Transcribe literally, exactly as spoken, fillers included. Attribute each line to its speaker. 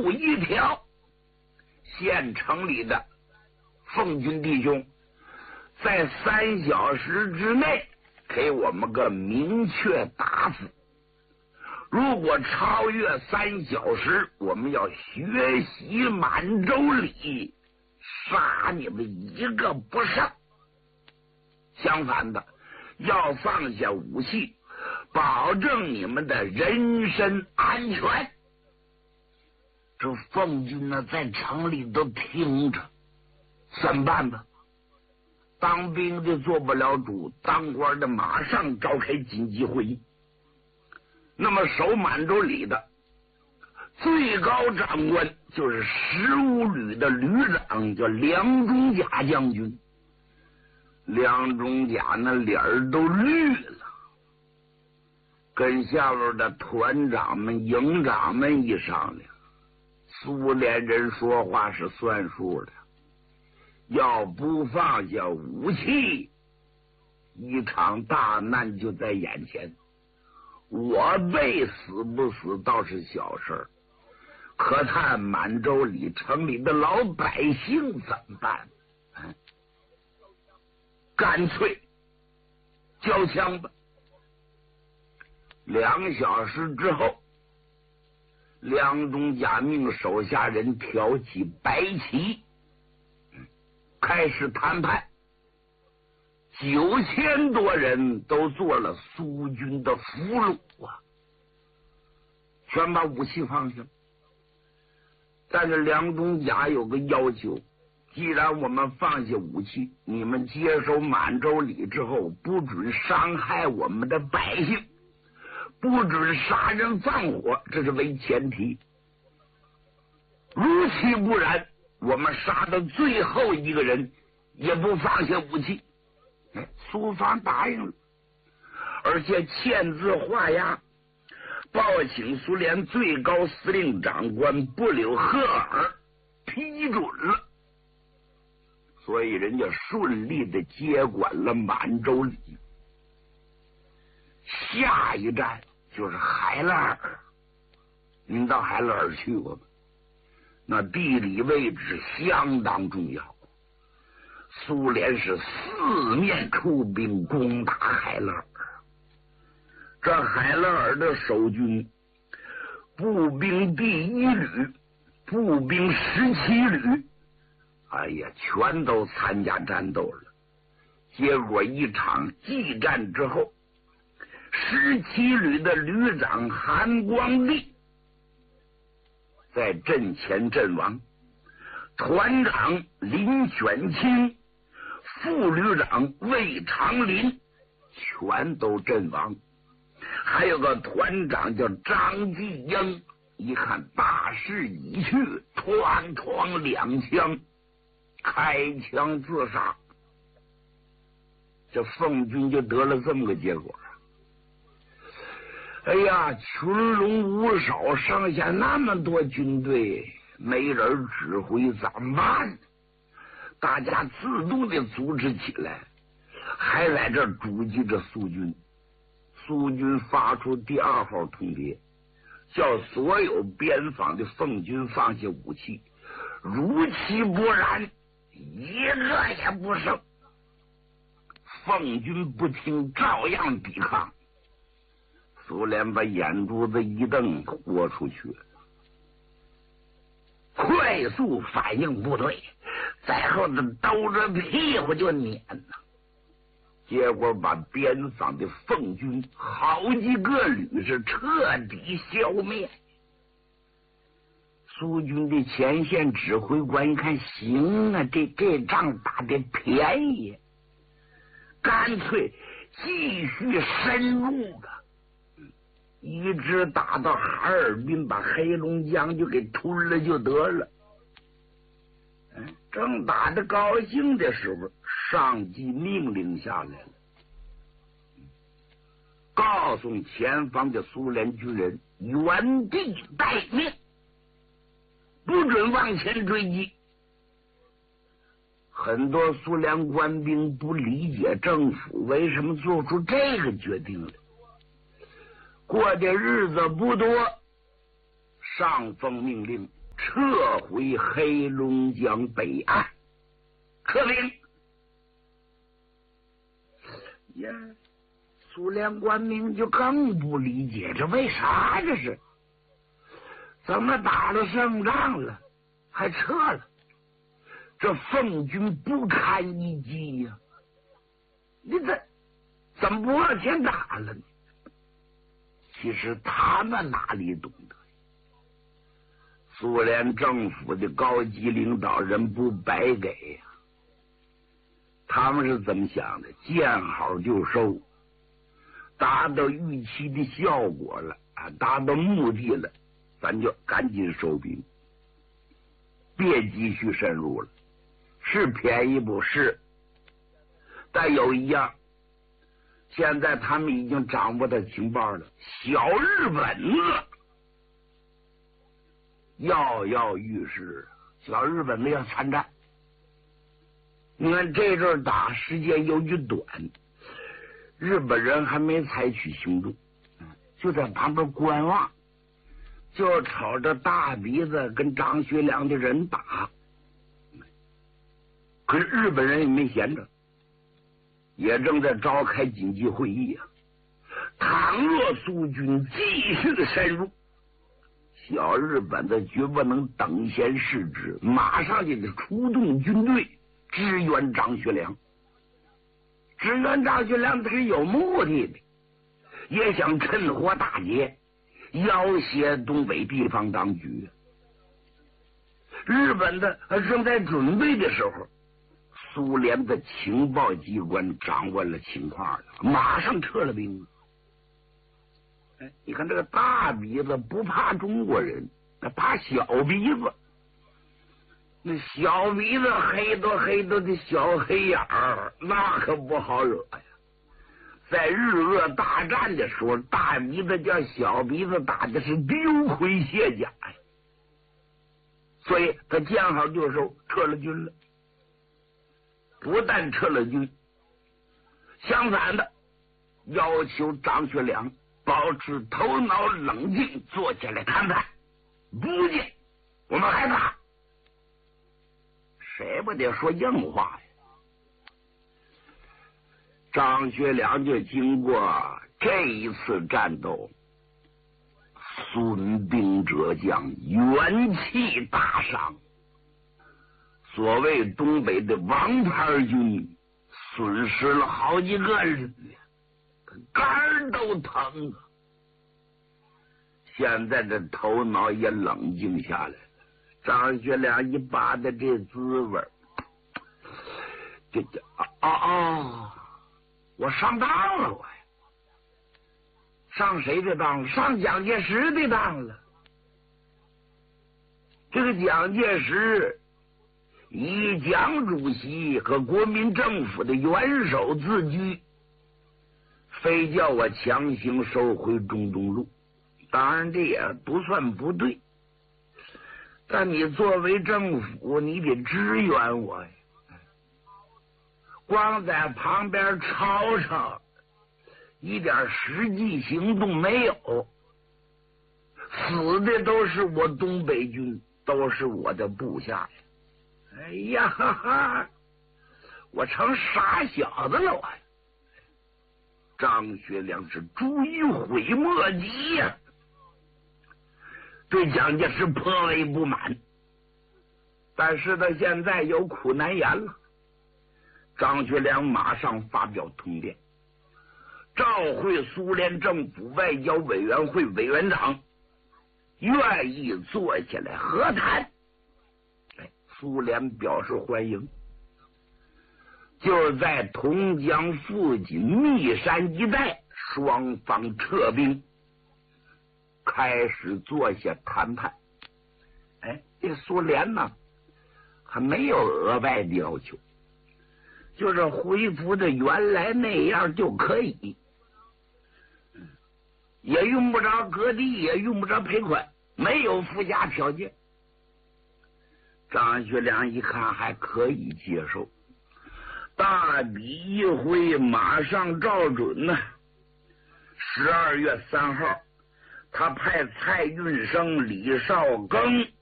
Speaker 1: 路一条，县城里的奉军弟兄在三小时之内给我们个明确答复。如果超越三小时，我们要学习满洲里，杀你们一个不剩。相反的，要放下武器，保证你们的人身安全。这奉军呢，在城里都听着，怎么办吧？当兵的做不了主，当官的马上召开紧急会议。那么守满洲里的最高长官就是十五旅的旅长，叫梁中甲将军。梁中甲那脸儿都绿了，跟下边的团长们、营长们一商量，苏联人说话是算数的，要不放下武器，一场大难就在眼前。我被死不死倒是小事儿，可看满洲里城里的老百姓怎么办？嗯，干脆交枪吧。两小时之后，梁中甲命手下人挑起白旗，开始谈判。九千多人都做了苏军的俘虏啊，全把武器放下。但是梁中甲有个要求，既然我们放下武器，你们接收满洲里之后，不准伤害我们的百姓，不准杀人放火，这是为前提。如其不然，我们杀到最后一个人也不放下武器。苏方答应了，而且签字画押，报请苏联最高司令长官布柳赫尔批准了，所以人家顺利的接管了满洲里。下一站就是海拉尔，您到海拉尔去过吗？那地理位置相当重要。苏联是四面出兵攻打海拉尔，这海拉尔的守军步兵第一旅、步兵十七旅，哎呀，全都参加战斗了。结果一场激战之后，十七旅的旅长韩光第在阵前阵亡，团长林选清、副旅长魏长林全都阵亡，还有个团长叫张继英，一看大势已去，哐哐两枪开枪自杀。这奉军就得了这么个结果。哎呀，群龙无首，上下那么多军队，没人指挥，怎么办？大家自动的组织起来，还在这阻击着苏军。苏军发出第二号通牒，叫所有边防的奉军放下武器，如其不然，一个也不剩。奉军不听，照样抵抗。苏联把眼珠子一瞪，豁出去了。快速反应部队在后头兜着屁股就撵呐，结果把边防的奉军好几个旅是彻底消灭。苏军的前线指挥官一看，行啊，这这仗打得便宜，干脆继续深入了，一直打到哈尔滨，把黑龙江就给吞了就得了。嗯，正打得高兴的时候，上级命令下来了，告诉前方的苏联军人原地待命，不准往前追击。很多苏联官兵不理解政府为什么做出这个决定来。过的日子不多，上峰命令撤回黑龙江北岸。可令呀，苏联官兵就更不理解，这为啥这是？怎么打了胜仗了，还撤了？这奉军不堪一击呀、啊！你这怎么不往前打了呢？其实他们哪里懂得？苏联政府的高级领导人不白给呀、啊！他们是怎么想的？见好就收，达到预期的效果了啊，达到目的了，咱就赶紧收兵，别继续深入了。是便宜不是？但有一样，现在他们已经掌握到情报了，小日本子跃跃欲试，小日本子要参战。你看这阵打时间由于短，日本人还没采取行动，就在旁边观望，就瞅着大鼻子跟张学良的人打。可是日本人也没闲着，也正在召开紧急会议啊。倘若苏军继续的深入，小日本子绝不能等闲视之，马上就得出动军队支援张学良。支援张学良他是有目的的，也想趁火打劫，要挟东北地方当局。日本的正在准备的时候，苏联的情报机关掌握了情况了，马上撤了兵。哎，你看这个大鼻子不怕中国人，他怕小鼻子。那小鼻子黑多黑多的小黑眼儿，那可不好惹呀。在日俄大战的时候，大鼻子叫小鼻子打的是丢盔卸甲呀，所以他见好就收，撤了军了。不但撤了军，相反的要求张学良保持头脑冷静，坐下来谈判，不见我们害怕，谁不得说硬话呀？张学良就经过这一次战斗，损兵折将，元气大伤。所谓东北的王牌军损失了好几个旅，肝儿都疼啊！现在这头脑也冷静下来了。张学良一把的这滋味儿，这这啊啊啊！我上当了，我呀，上谁的当？上蒋介石的当了。这个蒋介石以蒋主席和国民政府的元首自居，非叫我强行收回中东路。当然这也不算不对，但你作为政府，你得支援我呀。光在旁边吵吵，一点实际行动没有，死的都是我东北军，都是我的部下呀。哎呀哈哈，我成傻小子了我呀！张学良是追悔莫及呀、啊，对蒋介石颇为不满。但是他现在有苦难言了，张学良马上发表通电，召会苏联政府外交委员会委员长，愿意坐下来和谈。苏联表示欢迎，就在同江附近密山一带，双方撤兵，开始坐下谈判。哎，这苏联呢还没有额外的要求，就是恢复的原来那样就可以，也用不着割地，也用不着赔款，没有附加条件。张学良一看还可以接受，大笔一挥，马上照准呢。十二月三号，他派蔡运生、李少庚